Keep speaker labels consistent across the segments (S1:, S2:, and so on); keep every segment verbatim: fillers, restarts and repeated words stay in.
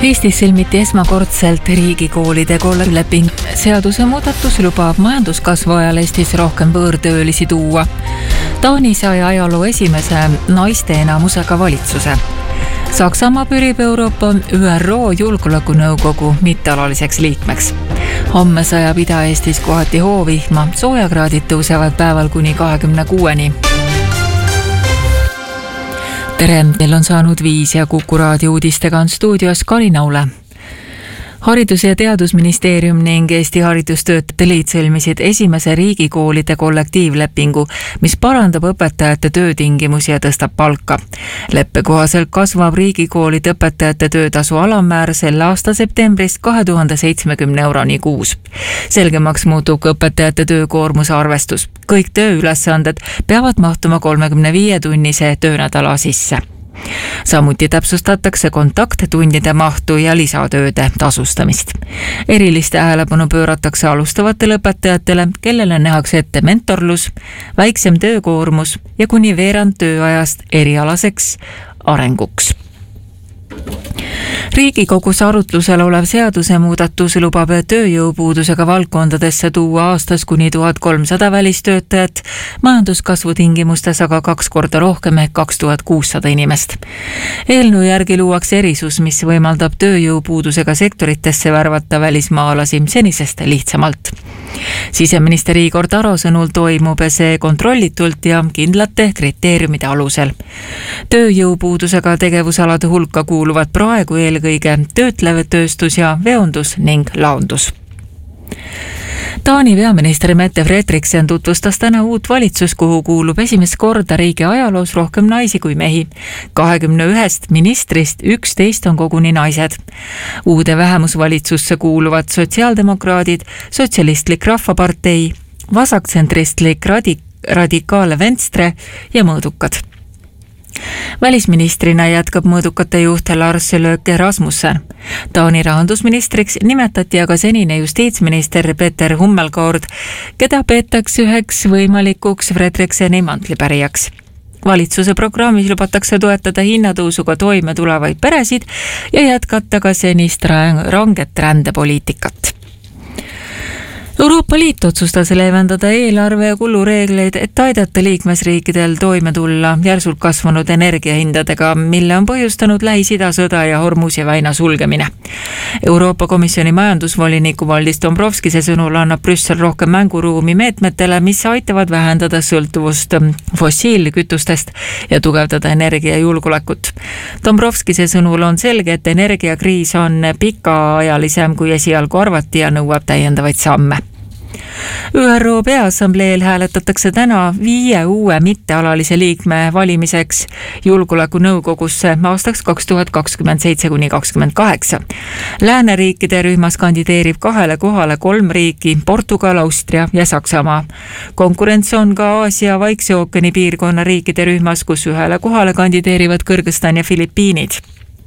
S1: Eestis sõlmiti esmakordselt riigikoolide kollektiivleping. Seaduse muudatus lubab majanduskasvu ajal Eestis rohkem võõrtöölisi tuua. Taani sai ajaloo esimese naiste enamusega valitsuse. Saksamaa pürib Euroopa Ü R O julgeolekunõukogu mittealaliseks liikmeks. Homme sajab Ida-Eestis kohati hoovihma, soojakraadid tõusevad päeval kuni kahekümne kuueni. Tere, teil on saanud viis ja Kuku raadio uudistega on stuudios Karin Aule. Haridus- ja Teadusministeerium ning Eesti Haridustöötajate Liit sõlmisid esimese riigikoolide kollektiivlepingu, mis parandab õpetajate töötingimusi ja tõstab palka. Leppe kohaselt kasvab riigikoolide õpetajate töötasu alammäär selle aasta septembrist kahe tuhande seitsmekümne euroni kuus. Selgemaks muutub õpetajate töökoormuse arvestus. Kõik tööülesanded peavad mahtuma kolmekümne viie tunnise töönädala sisse. Samuti täpsustatakse kontakttundide mahtu ja lisatööde tasustamist. Eriliste tähelepanu pööratakse alustavatele õpetajatele, kellele nähakse ette mentorlus, väiksem töökoormus ja kuni veerand tööajast erialaseks arenguks. Riigikogus arutlusel olev seaduse muudatus lubab tööjõupuudusega valdkondadesse tuua aastas kuni tuhat kolmsada välistöötajat, majanduskasvu tingimustes aga kaks korda rohkem ehk kaks tuhat kuussada inimest. Eelnõu järgi luuakse erisus, mis võimaldab tööjõupuudusega sektoritesse värvata välismaalasi senisest lihtsamalt. Siseminister Igor Taro sõnul toimub see kontrollitult ja kindlate kriteeriumide alusel. Tööjõupuudusega tegevusalade hulka kuuluvad praegu eelkõige töötlev tööstus ja veondus ning laundus. Taani peaminister Mette Frederiksen tutvustas täna uut valitsus, kuhu kuulub esimest korda riigi ajaloos rohkem naisi kui mehi. kahekümne ühest ministrist üksteist on koguni naised. Uude vähemusvalitsusse kuuluvad sotsiaaldemokraadid, sotsialistlik rahvapartei, vasaktsentristlik radik- radikaale Venstre ja mõõdukad. Välisministrina jätkab mõõdukate juht Lars Løkke Rasmussen. Taani rahandusministriks nimetati aga senine justiitsminister Peter Hummelgaard, keda peetakse üheks võimalikuks Fredrikseni mantlipärijaks. Valitsuse programmis lubatakse toetada hinnatõusuga toime tulevaid peresid ja jätkata ka senist ranget rändepoliitikat. Euroopa Liit otsustas leevendada eelarve ja kulureegleid, et aidata liikmesriikidel toime tulla järsult kasvanud energiahindadega, mille on põhjustanud Lähis-Ida sõda ja Hormuzi väina sulgemine. Euroopa Komisjoni majandusvoliniku Valdis Dombrovskise sõnul annab Brüssel rohkem mänguruumi meetmetele, mis aitavad vähendada sõltuvust fossiilkütustest ja tugevdada energiajulgeolekut. Dombrovskise sõnul on selge, et energiakriis on pikaajalisem kui esialgu arvati ja nõuab täiendavaid samme. Ü R O Peaassambleel hääletatakse täna viie uue mittealalise liikme valimiseks julgeolekunõukogusse aastaks kaks tuhat kakskümmend seitse kuni kakskümmend kaheksa. Lääneriikide rühmas kandideerib kahele kohale kolm riiki, Portugal, Austria ja Saksamaa. Konkurents on ka Aasia Vaikse ookeani piirkonna riikide rühmas, kus ühele kohale kandideerivad Kõrgõzstan ja Filipiinid.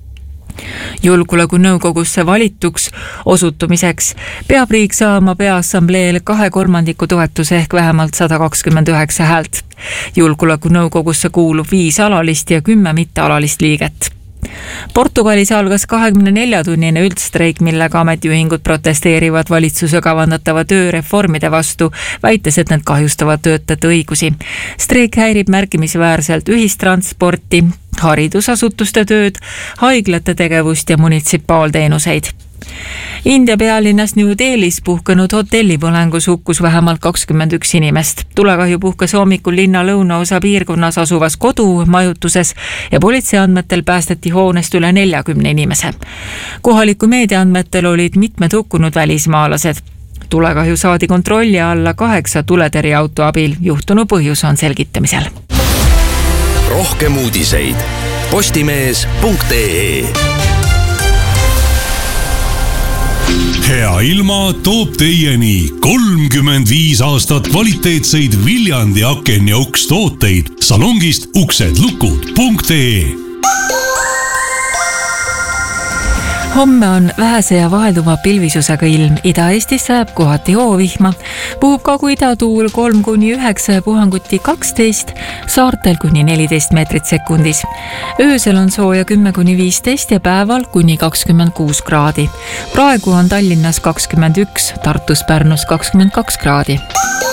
S1: Julgeolekunõukogusse valituks osutumiseks peab riik saama Peaassambleel kahe kolmandiku toetuse ehk vähemalt sada kakskümmend üheksa häält. Julgeolekunõukogusse kuulub viis alalist ja kümme mittealalist liiget. Portugalis algas kahekümne nelja tunnine üldstreik, millega ametiühingud protesteerivad valitsuse kavandatava tööreformide vastu, väites, et need kahjustavad töötajate õigusi. Streik häirib märkimisväärselt ühistransporti, haridusasutuste tööd, haiglate tegevust ja munitsipaalteenuseid. India pealinnas New Delhis puhkenud hotellipõlengus hukkus vähemalt kakskümmend üks inimest. Tulekahju puhkes hommikul linna lõunaosa piirkonnas asuvas kodumajutuses ja politsei andmetel päästeti hoonest üle neljakümne inimese. Kohaliku meedia andmetel olid mitmed hukkunud välismaalased. Tulekahju saadi kontrolli alla kaheksa tuletõrjeauto abil. Juhtunu põhjus on selgitamisel.
S2: Rohkem uudiseid postimees punkt ee.
S3: Hea ilma toob teieni kolmkümmend viis aastat kvaliteetseid Viljandi aken- ja ukstooteid salongist uksedlukud punkt ee.
S1: homme on vähese ja vahelduva pilvisusega ilm. Ida-Eestis sajab kohati hoovihma. Puhub Kagu-Ida tuul kolm kuni üheksa ja puhanguti kaksteist, saartel kuni neliteist meetrit sekundis. Öösel on sooja kümme kuni viisteist ja päeval kuni kakskümmend kuus kraadi. Praegu on Tallinnas kakskümmend üks, Tartus, Pärnus kakskümmend kaks kraadi.